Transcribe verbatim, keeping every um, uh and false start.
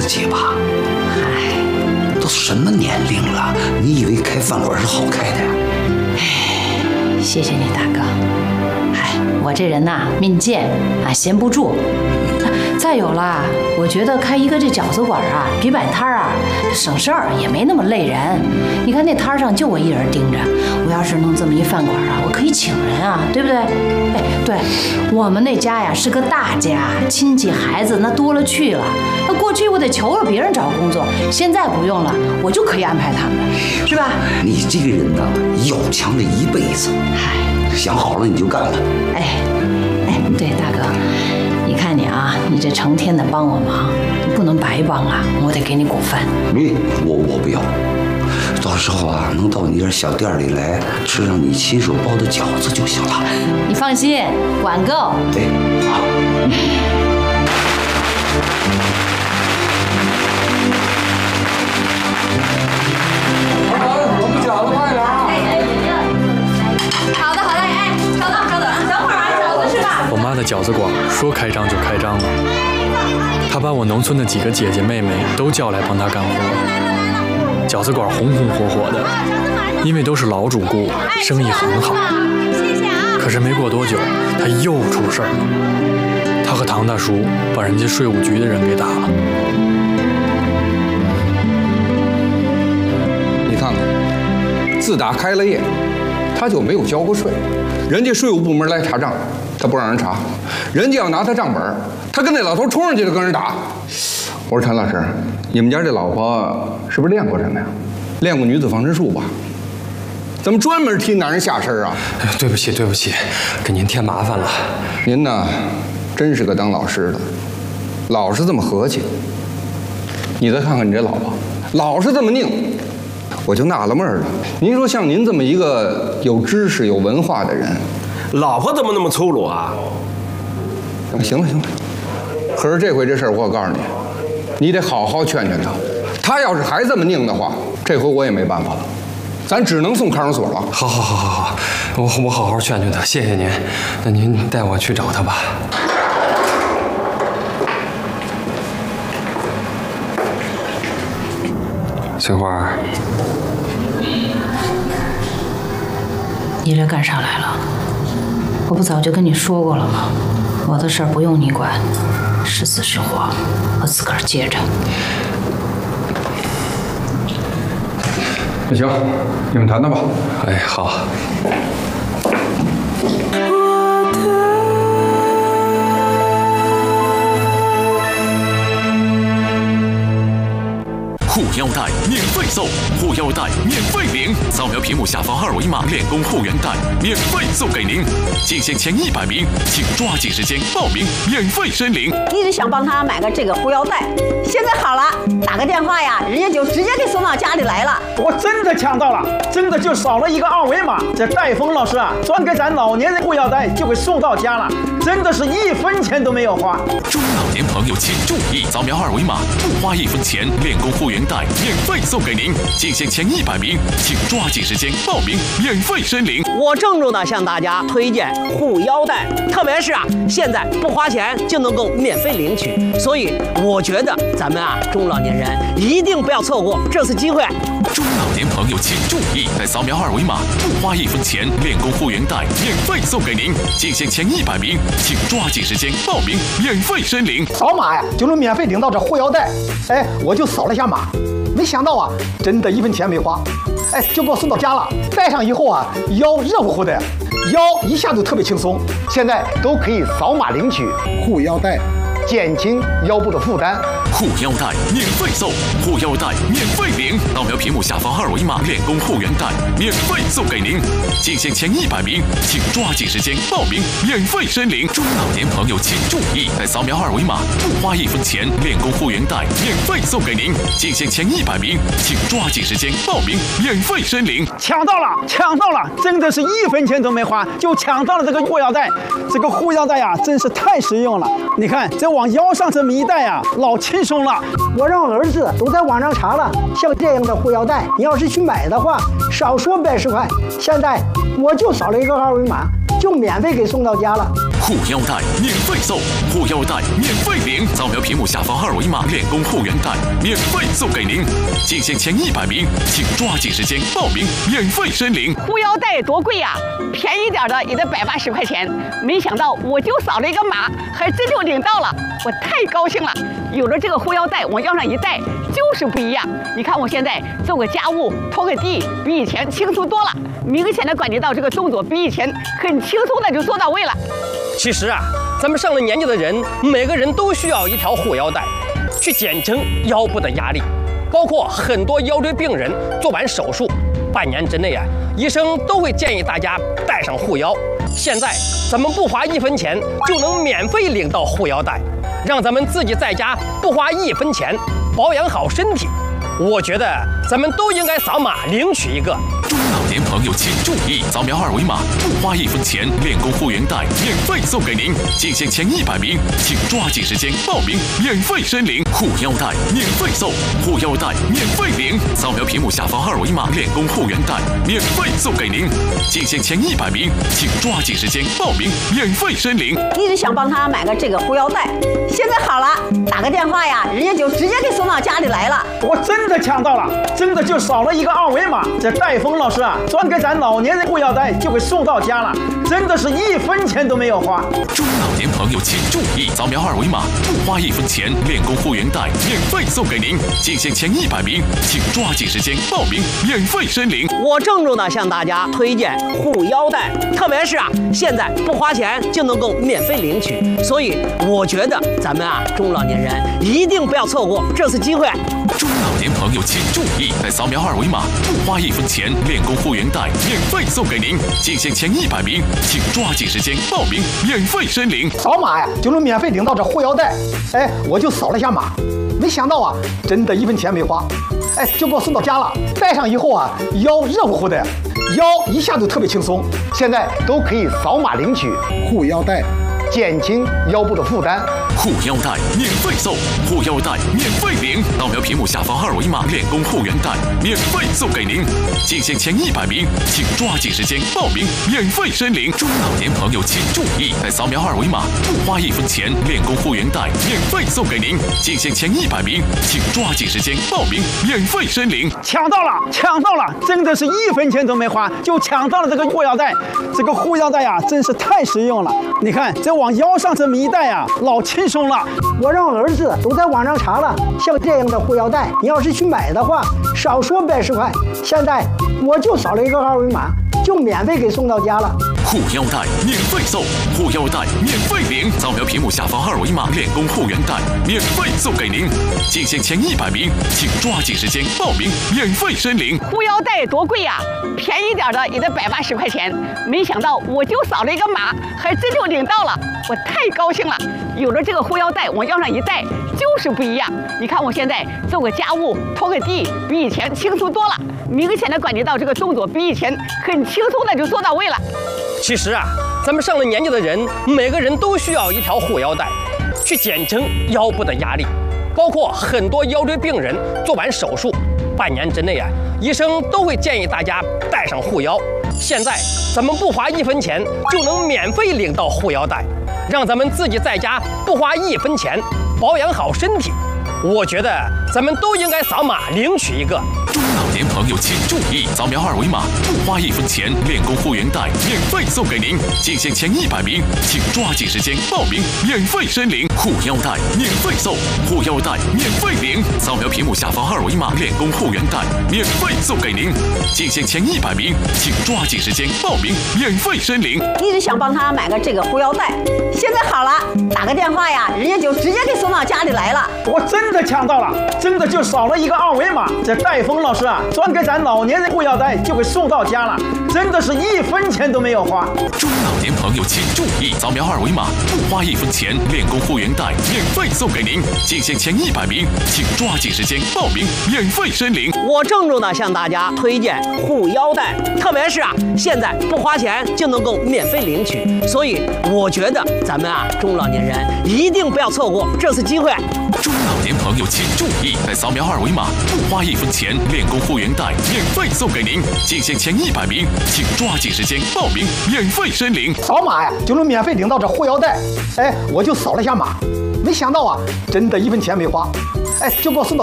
己吧。嗨，都什么年龄了，你以为开饭馆是好开的呀？ 哎，谢谢你大哥。哎，我这人呐，命贱啊，闲不住。再有了，我觉得开一个这饺子馆啊，比摆摊啊省事儿，也没那么累人。你看那摊上就我一人盯着，我要是弄这么一饭馆啊，我可以请人啊，对不对？哎，对，我们那家呀是个大家，亲戚孩子那多了去了。那过去我得求着别人找工作，现在不用了，我就可以安排他们，是吧？ 你这个人呐，要强这一辈子。嗨，想好了你就干了。 哎，哎，对，大哥。你看你啊，你这成天的帮我忙，你不能白帮啊！我得给你股份。 你我我不要，到时候啊，能到你这小店里来吃上你亲手包的饺子就行了。 你放心，管够。 哎，好。 老板，我们饺子卖点啊！ 好的，好的，哎，稍等，稍等，等会儿啊，饺子是吧？ 我妈的饺子馆说开张就开张了，她把我农村的几个姐姐妹妹都叫来帮她干活。饺子馆红红火火的，因为都是老主顾，生意很好。可是没过多久，她又出事儿了。她和唐大叔把人家税务局的人给打了。 你看看，自打开了业，他就没有交过税。人家税务部门来查账，他不让人查；人家要拿他账本，他跟那老头冲上去就跟人打。我说陈老师，你们家这老婆是不是练过什么呀？练过女子防身术吧？怎么专门替男人下身啊？ 对不起，对不起，给您添麻烦了。 您呢，真是个当老师的，老是这么和气。你再看看你这老婆，老是这么拧，我就纳了闷了。您说像您这么一个有知识、有文化的人， 老婆怎么那么粗鲁啊？ 行了行了，可是这回这事儿我可告诉你，你得好好劝劝他。他要是还这么拧的话，这回我也没办法了。咱只能送看守所了。 好，好，好，好，好，我我好好劝劝他，谢谢您。那您带我去找他吧。翠花， 你这干啥来了？我不早就跟你说过了吗？我的事儿不用你管，是死是活，我自个儿接着。 那行，你们谈谈吧。 哎，好。 护腰带免费送，护腰带免费领，扫描屏幕下方二维码，练功护腰带免费送给您。仅限前一百名，请抓紧时间报名，免费申领。 一直想帮他买个这个护腰带，现在好了，打个电话呀，人家就直接给送到家里来了。 我真的抢到了，真的就扫了一个二维码，这戴峰老师啊，专给咱老年人护腰带就给送到家了，真的是一分钱都没有花。 中老年朋友请注意，扫描二维码，不花一分钱，练功护腰带免费送给您，仅限前一百名，请抓紧时间报名，免费申领。 我郑重的向大家推荐护腰带，特别是啊，现在不花钱就能够免费领取，所以我觉得咱们啊中老年人一定不要错过这次机会。 中老年朋友请注意，在扫描二维码，不花一分钱，练功护腰带免费送给您，仅限前一百名，请抓紧时间报名，免费申领。 扫码呀，就能免费领到这护腰带。哎，我就扫了一下码，没想到啊，真的一分钱没花，哎，就给我送到家了。戴上以后啊，腰热乎乎的，腰一下就特别轻松。现在都可以扫码领取护腰带，减轻腰部的负担。 护腰带免费送，护腰带免费领，扫描屏幕下方二维码，练功护腰带免费送给您，仅限前一百名，请抓紧时间报名，免费申领。中老年朋友请注意，在扫描二维码，不花一分钱，练功护腰带免费送给您，仅限前一百名，请抓紧时间报名，免费申领。 抢到了，抢到了，真的是一分钱都没花就抢到了这个护腰带。这个护腰带呀，真是太实用了。你看，这往腰上这么一戴呀，老轻松了。 我让儿子都在网上查了，像这样的护腰带，你要是去买的话，少说百十块。现在我就扫了一个二维码，就免费给送到家了。 护腰带免费送，护腰带免费领。扫描屏幕下方二维码，练功护腰带免费送给您。进线前一百名，请抓紧时间报名，免费申领。 护腰带多贵呀、啊，便宜点的也得百八十块钱。没想到我就扫了一个码，还真就领到了，我太高兴了。有了这个护腰带，往腰上一戴，就是不一样。你看我现在做个家务、拖个地，比以前轻松多了。明显的感觉到这个动作比以前很轻松的就做到位了。 其实啊，咱们上了年纪的人，每个人都需要一条护腰带，去减轻腰部的压力。包括很多腰椎病人做完手术，半年之内啊，医生都会建议大家带上护腰。现在咱们不花一分钱就能免费领到护腰带，让咱们自己在家不花一分钱保养好身体。我觉得咱们都应该扫码领取一个。 中老年朋友请注意，扫描二维码，不花一分钱，练功护腰带免费送给您。进线前一百名，请抓紧时间报名，免费申领。护腰带免费送，护腰带免费领。扫描屏幕下方二维码，练功护腰带免费送给您。进线前一百名，请抓紧时间报名，免费申领。 一直想帮他买个这个护腰带，现在好了，打个电话呀，人家就直接给送到家里来了。 我真的抢到了，真的就扫了一个二维码，这戴峰老师啊，专给咱老年人护腰带就给送到家了，真的是一分钱都没有花。 中老年朋友请注意，扫描二维码，不花一分钱，练功护腰带免费送给您。进线前一百名，请抓紧时间报名，免费申领。 我郑重的向大家推荐护腰带，特别是啊，现在不花钱就能够免费领取，所以我觉得咱们啊中老年人一定不要错过这次机会。 中老年朋友请注意，在扫描二维码，不花一分钱，练功护腰带免费送给您。进线前一百名，请抓紧时间报名，免费申领。 扫码呀，就能免费领到这护腰带。哎，我就扫了一下码，没想到啊，真的一分钱没花。哎，就给我送到家了。戴上以后啊，腰热乎乎的，腰一下就特别轻松。现在都可以扫码领取护腰带，减轻腰部的负担。 护腰带免费送，护腰带免费领。扫描屏幕下方二维码，练功护腰带免费送给您。进线前一百名，请抓紧时间报名，免费申领。中老年朋友请注意，在扫描二维码，不花一分钱，练功护腰带免费送给您。进线前一百名，请抓紧时间报名，免费申领。 抢到了，抢到了，真的是一分钱都没花就抢到了这个护腰带。这个护腰带呀，真是太实用了。你看，这往腰上这么一戴呀，老轻松了。 我让儿子都在网上查了，像这样的护腰带，你要是去买的话，少说百十块。现在我就扫了一个二维码，就免费给送到家了。 护腰带免费送，护腰带免费领。扫描屏幕下方二维码，练功护腰带免费送给您。进线前一百名，请抓紧时间报名，免费申领。 护腰带多贵呀、啊，便宜点的也得百八十块钱。没想到我就扫了一个码，还真就领到了，我太高兴了。有了这个护腰带，往腰上一戴，就是不一样。你看我现在做个家务、拖个地，比以前轻松多了。明显的感觉到这个动作比以前很轻松的就做到位了。 其实啊，咱们上了年纪的人，每个人都需要一条护腰带，去减轻腰部的压力。包括很多腰椎病人做完手术，半年之内啊，医生都会建议大家带上护腰。现在咱们不花一分钱就能免费领到护腰带，让咱们自己在家不花一分钱保养好身体。我觉得咱们都应该扫码领取一个。 中老年朋友请注意，扫描二维码，不花一分钱，练功护腰带免费送给您。进线前一百名，请抓紧时间报名，免费申领。护腰带免费送，护腰带免费领。扫描屏幕下方二维码，练功护腰带免费送给您。进线前一百名，请抓紧时间报名，免费申领。 一直想帮他买个这个护腰带，现在好了，打个电话呀，人家就直接给送到家里来了。 我真的抢到了，真的就扫了一个二维码，这戴峰老师啊，专给咱老年人护腰带就给送到家了，真的是一分钱都没有花。 中老年朋友请注意，扫描二维码，不花一分钱，练功护腰员带免费送给您，仅限前一百名，请抓紧时间报名，免费申领。 我郑重的向大家推荐护腰带，特别是啊，现在不花钱就能够免费领取，所以我觉得咱们啊中老年人一定不要错过这次机会。 中老年朋友请注意，在扫描二维码，不花一分钱，练功护员带免费送给您，仅限前一百名，请抓紧时间报名，免费申领。 扫码呀就能免费领到这护腰带，哎，我就扫了一下码，没想到啊，真的一分钱没花，哎，就给我送到。